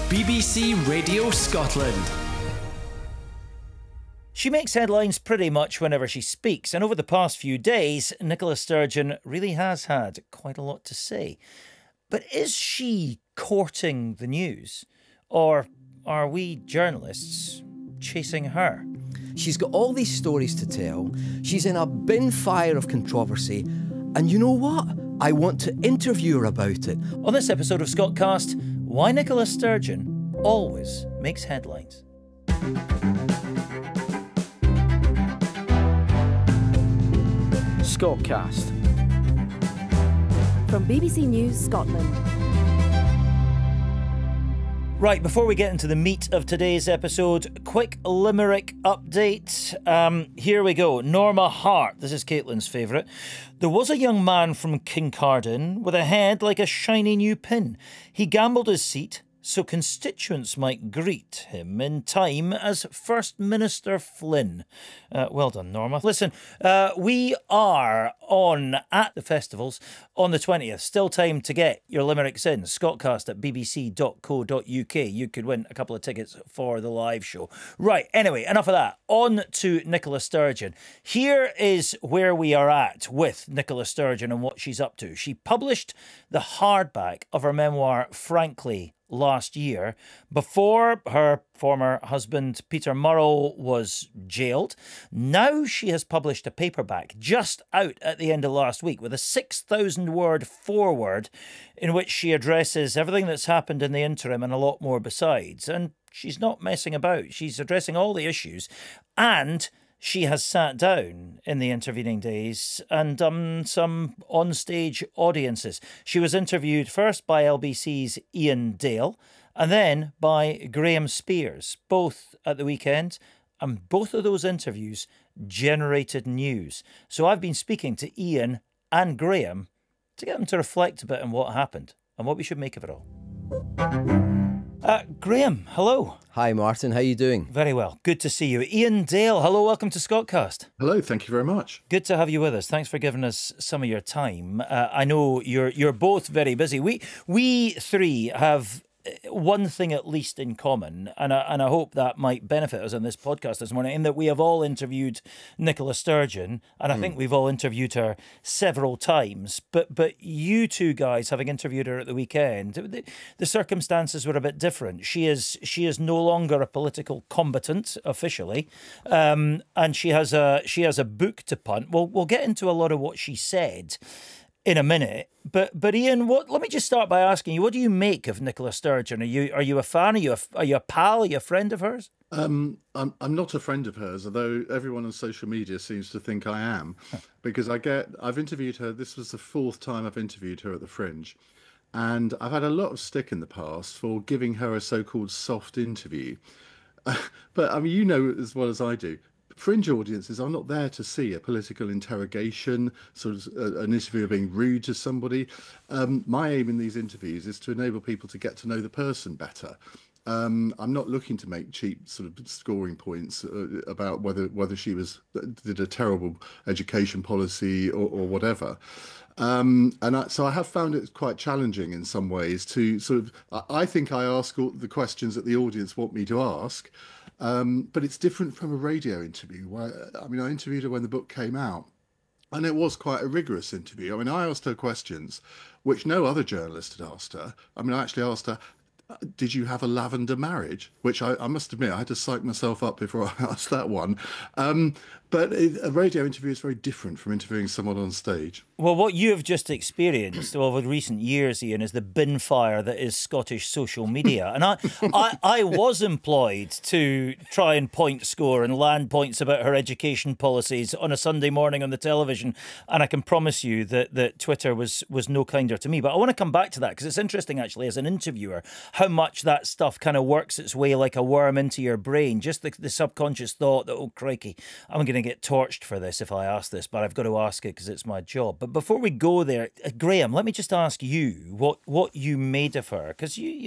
BBC Radio Scotland. She makes headlines pretty much whenever she speaks, and over the past few days, Nicola Sturgeon really has had quite a lot to say. But is she courting the news? Or are we journalists chasing her? She's got all these stories to tell. She's in a bin fire of controversy. And you know what? I want to interview her about it. On this episode of Scotcast, why Nicola Sturgeon always makes headlines. Scotcast. From BBC News Scotland. Right, before we get into the meat of today's episode, quick limerick update. Here we go. Norma Hart, this is Caitlin's favourite. There was a young man from Kincardine with a head like a shiny new pin. He gambled his seat so constituents might greet him in time as First Minister Flynn. Well done, Norma. Listen, we are on at the festivals on the 20th. Still time to get your limericks in. Scotcast at bbc.co.uk. You could win a couple of tickets for the live show. Right, anyway, enough of that. On to Nicola Sturgeon. Here is where we are at with Nicola Sturgeon and what she's up to. She published the hardback of her memoir, Frankly, last year, before her former husband Peter Murrell was jailed. Now she has published a paperback just out at the end of last week with a 6,000-word foreword in which she addresses everything that's happened in the interim and a lot more besides. And she's not messing about. She's addressing all the issues, and she has sat down in the intervening days and done some on-stage audiences. She was interviewed first by LBC's Ian Dale and then by Graham Spears, both at the weekend, and both of those interviews generated news. So I've been speaking to Ian and Graham to get them to reflect a bit on what happened and what we should make of it all. Graham, hello. Hi, Martin. How you doing? Very well. Good to see you. Ian Dale, hello. Welcome to Scotcast. Hello. Thank you very much. Good to have you with us. Thanks for giving us some of your time. I know you're both very busy. We three have one thing at least in common, and I hope that might benefit us on this podcast this morning, in that we have all interviewed Nicola Sturgeon, and I think we've all interviewed her several times. But you two guys, having interviewed her at the weekend, the circumstances were a bit different. She is no longer a political combatant officially, and she has a book to punt. We'll get into a lot of what she said in a minute, but Ian, let me just start by asking you, what do you make of Nicola Sturgeon? Are you a fan? Are you a pal? Are you a friend of hers? I'm not a friend of hers, although everyone on social media seems to think I am, because I've interviewed her. This was the fourth time I've interviewed her at the Fringe, and I've had a lot of stick in the past for giving her a so-called soft interview. But I mean, you know as well as I do, Fringe audiences are not there to see a political interrogation, sort of an interview of being rude to somebody. My aim in these interviews is to enable people to get to know the person better. I'm not looking to make cheap sort of scoring points about whether she did a terrible education policy or whatever. So I have found it quite challenging in some ways to sort of, I think I ask all the questions that the audience want me to ask. But it's different from a radio interview. I interviewed her when the book came out, and it was quite a rigorous interview. I mean, I asked her questions which no other journalist had asked her. I mean, I actually asked her, did you have a lavender marriage? Which I must admit, I had to psych myself up before I asked that one. But a radio interview is very different from interviewing someone on stage. Well, what you have just experienced over recent years, Ian, is the bin fire that is Scottish social media. And I was employed to try and point score and land points about her education policies on a Sunday morning on the television. And I can promise you that Twitter was no kinder to me. But I want to come back to that because it's interesting, actually, as an interviewer, how much that stuff kind of works its way like a worm into your brain. Just the subconscious thought that, oh, crikey, I'm going to get torched for this if I ask this, but I've got to ask it because it's my job. But before we go there, Graham, let me just ask you what you made of her, because you